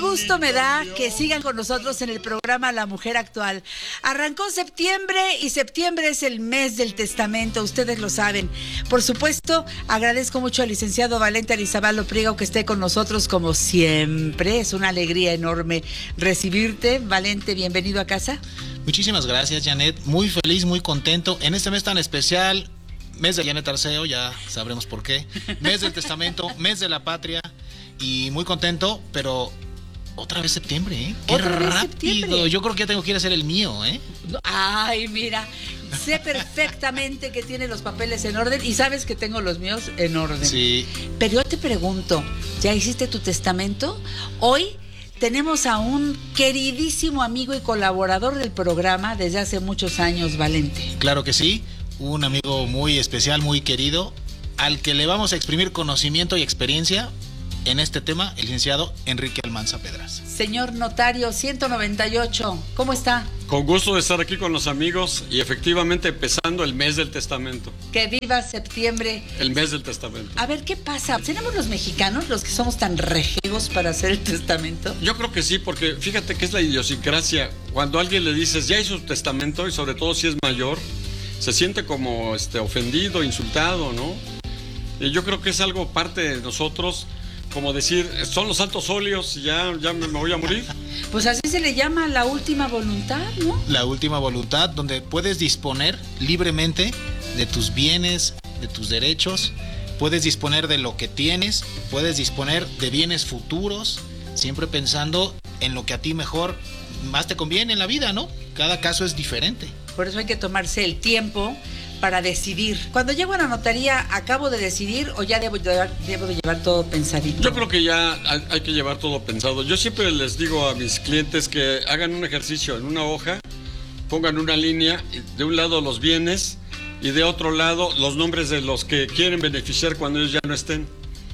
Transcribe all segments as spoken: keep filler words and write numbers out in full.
gusto me da que sigan con nosotros en el programa La Mujer Actual. Arrancó septiembre y septiembre es el mes del testamento, ustedes lo saben. Por supuesto, agradezco mucho al licenciado Valente Arizabal Priego que esté con nosotros como siempre. Es una alegría enorme recibirte. Valente, bienvenido a casa. Muchísimas gracias, Janet. Muy feliz, muy contento. En este mes tan especial, mes de Janet Arceo, ya sabremos por qué. Mes del testamento, mes de la patria. Y muy contento, pero otra vez septiembre, ¿eh? Qué ¿Otra vez rápido. septiembre? Yo creo que ya tengo que ir a hacer el mío, ¿eh? Ay, mira, sé perfectamente que tiene los papeles en orden y sabes que tengo los míos en orden. Sí. Pero yo te pregunto, ¿ya hiciste tu testamento? Hoy tenemos a un queridísimo amigo y colaborador del programa desde hace muchos años, Valente. Claro que sí, un amigo muy especial, muy querido, al que le vamos a exprimir conocimiento y experiencia en este tema, el licenciado Enrique Almanza Pedraz. Señor notario, ciento noventa y ocho, ¿cómo está? Con gusto de estar aquí con los amigos y efectivamente empezando el mes del testamento. Que viva septiembre. El mes del testamento. A ver, ¿qué pasa? ¿Tenemos los mexicanos los que somos tan rejegos para hacer el testamento? Yo creo que sí, porque fíjate que es la idiosincrasia. Cuando a alguien le dices, ya hizo su testamento, y sobre todo si es mayor, se siente como este, ofendido, insultado, ¿no? Y yo creo que es algo parte de nosotros, como decir, son los altos óleos y ya, ya me, me voy a morir. Pues así se le llama la última voluntad, ¿no? La última voluntad, donde puedes disponer libremente de tus bienes, de tus derechos, puedes disponer de lo que tienes, puedes disponer de bienes futuros, siempre pensando en lo que a ti mejor, más te conviene en la vida, ¿no? Cada caso es diferente. Por eso hay que tomarse el tiempo para decidir. Cuando llego a la notaría, ¿acabo de decidir o ya debo llevar, debo de llevar todo pensadito? Yo creo que ya hay, hay que llevar todo pensado. Yo siempre les digo a mis clientes que hagan un ejercicio en una hoja, pongan una línea, de un lado los bienes y de otro lado los nombres de los que quieren beneficiar cuando ellos ya no estén.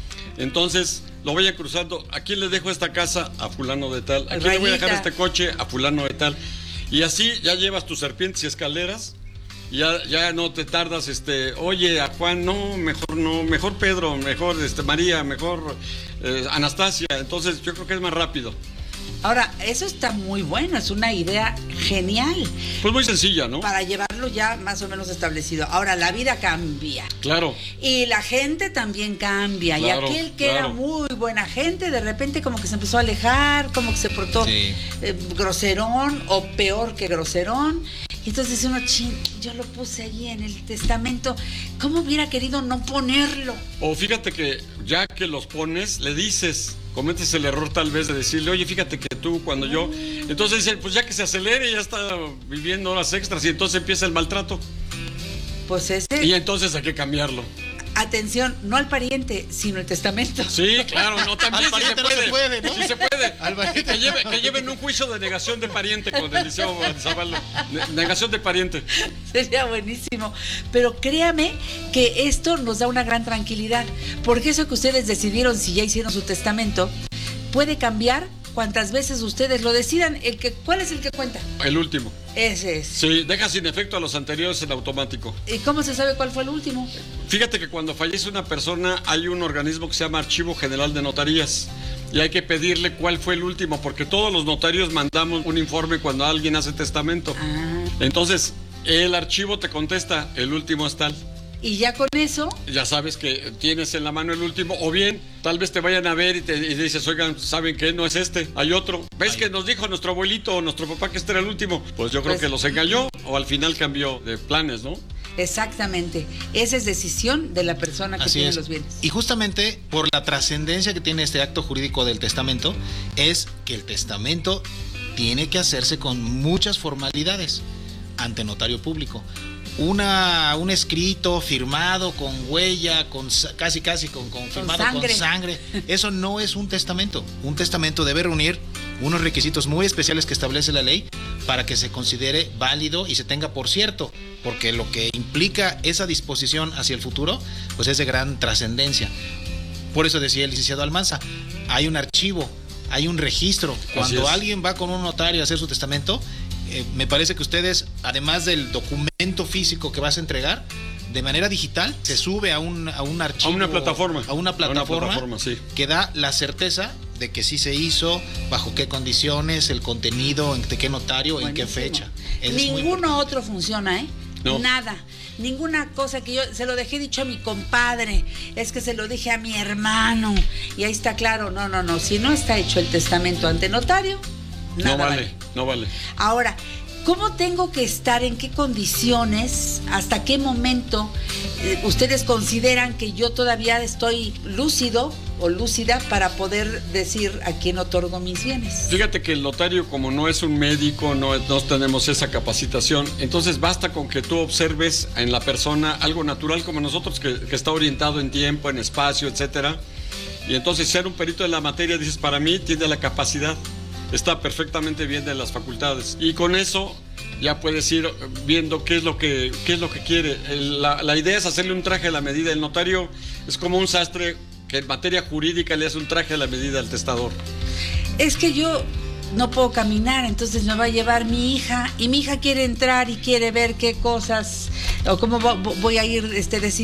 Entonces lo vayan cruzando. ¿A quién le dejo esta casa? A fulano de tal. ¿A quién le voy a dejar este coche? A fulano de tal. Y así ya llevas tus serpientes y escaleras. Ya, ya no te tardas, este, oye, a Juan, no, mejor no, mejor Pedro, mejor este, María, mejor eh, Anastasia. Entonces yo creo que es más rápido. Ahora, eso está muy bueno, es una idea genial. Pues muy sencilla, ¿no? Para llevarlo ya más o menos establecido. Ahora, la vida cambia. Claro. Y la gente también cambia. Claro, y aquel que claro. era muy buena gente, de repente como que se empezó a alejar, como que se portó Sí. eh, groserón o peor que groserón. Y entonces dice uno, chin, yo lo puse allí en el testamento, ¿cómo hubiera querido no ponerlo? O fíjate que ya que los pones, le dices, cometes el error tal vez de decirle, oye, fíjate que tú cuando yo... Entonces dicen, pues ya que se acelere, ya está viviendo horas extras y entonces empieza el maltrato. Pues ese... Y entonces hay que cambiarlo. Atención, no al pariente, sino el testamento. Sí, claro, no, también Al sí se pariente puede. no se puede, ¿no? Sí se puede. Al pariente. Que, lleve, que lleven un juicio de negación de pariente con el liceo Zavala. Negación de pariente. Sería buenísimo. Pero créame que esto nos da una gran tranquilidad, porque eso que ustedes decidieron, si ya hicieron su testamento, puede cambiar cuantas veces ustedes lo decidan. El que, ¿cuál es el que cuenta? El último. Ese es. Sí, deja sin efecto a los anteriores en automático. ¿Y cómo se sabe cuál fue el último? Fíjate que cuando fallece una persona hay un organismo que se llama Archivo General de Notarías y hay que pedirle cuál fue el último, porque todos los notarios mandamos un informe cuando alguien hace testamento. Ah. Entonces, el archivo te contesta, el último es tal. Y ya con eso... Ya sabes que tienes en la mano el último, o bien tal vez te vayan a ver y te y dices, oigan, ¿saben qué? No es este, hay otro. ¿Ves que nos dijo nuestro abuelito o nuestro papá que este era el último? Pues yo creo Pues, que los engañó o al final cambió de planes, ¿no? Exactamente. Esa es decisión de la persona que Así tiene es. los bienes. Y justamente por la trascendencia que tiene este acto jurídico del testamento, es que el testamento tiene que hacerse con muchas formalidades ante notario público. Una, un escrito firmado con huella, con casi casi con, con firmado sangre. con sangre, eso no es un testamento. Un testamento debe reunir unos requisitos muy especiales que establece la ley para que se considere válido y se tenga por cierto, porque lo que implica esa disposición hacia el futuro, pues es de gran trascendencia. Por eso decía el licenciado Almanza, hay un archivo, hay un registro. Cuando alguien va con un notario a hacer su testamento, eh, me parece que ustedes, además del documento físico que vas a entregar, de manera digital, se sube a un, a un archivo. A una plataforma. A una plataforma, a una plataforma sí. que da la certeza de que sí se hizo, bajo qué condiciones, el contenido, de qué notario, buenísimo, en qué fecha. Es Ninguno muy... otro funciona, ¿eh? No. Nada. Ninguna cosa que yo se lo dejé dicho a mi compadre, es que se lo dije a mi hermano. Y ahí está claro, no, no, no. Si no está hecho el testamento ante notario, nada no vale, vale. No vale. Ahora, ¿cómo tengo que estar? ¿En qué condiciones? ¿Hasta qué momento eh, ustedes consideran que yo todavía estoy lúcido o lúcida para poder decir a quién otorgo mis bienes? Fíjate que el notario, como no es un médico, no, no tenemos esa capacitación, entonces basta con que tú observes en la persona algo natural como nosotros, que, que está orientado en tiempo, en espacio, etcétera. Y entonces ser un perito de la materia, dices, para mí tiene la capacidad, está perfectamente bien de las facultades. Y con eso ya puedes ir viendo qué es lo que, qué es lo que quiere. El, la, la idea es hacerle un traje a la medida. El notario es como un sastre que en materia jurídica le hace un traje a la medida al testador. Es que yo no puedo caminar, entonces me va a llevar mi hija, y mi hija quiere entrar y quiere ver qué cosas, o cómo voy a ir este, decidiendo.